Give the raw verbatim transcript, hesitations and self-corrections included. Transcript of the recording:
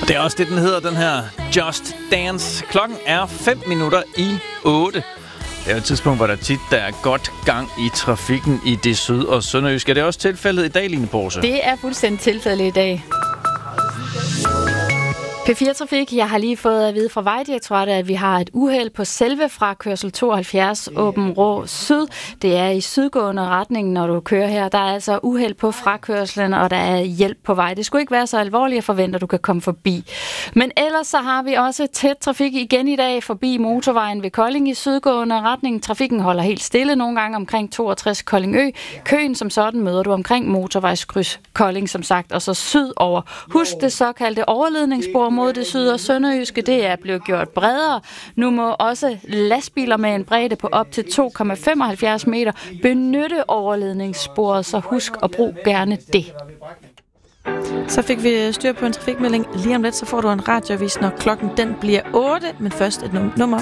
Og det er også det, den hedder, den her Just Dance. Klokken er fem minutter i otte. Det er et tidspunkt, hvor der tit der er godt gang i trafikken i det syd- og sønderjyske. Er det også tilfældet i dag, Line Porse? Det er fuldstændig tilfældet i dag. P fire Trafik, jeg har lige fået at vide fra Vejdirektoratet, at vi har et uheld på selve frakørsel tooghalvfjerds Åben Rå Syd. Det er i sydgående retning, når du kører her. Der er altså uheld på frakørslen, og der er hjælp på vej. Det skulle ikke være så alvorligt, jeg forventer, at du kan komme forbi. Men ellers så har vi også tæt trafik igen i dag forbi motorvejen ved Kolding i sydgående retning. Trafikken holder helt stille nogle gange omkring toogtres Koldingø. Køen som sådan møder du omkring motorvejskryds Kolding, som sagt, og så sydover. Husk det såkaldte overledningsspor mod det syd- og sønderjyske, det er blevet gjort bredere. Nu må også lastbiler med en bredde på op til to komma femoghalvfjerds meter benytte overledningssporet, så husk at bruge gerne det. Så fik vi styr på en trafikmelding. Lige om lidt, så får du en radioavis, når klokken den bliver otte, men først et num- nummer